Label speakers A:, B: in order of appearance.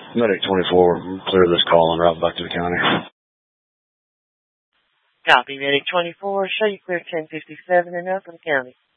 A: Medic 24, clear this call and route back to the county.
B: Copy, Medic 24. Show you clear 1057 and up in the county.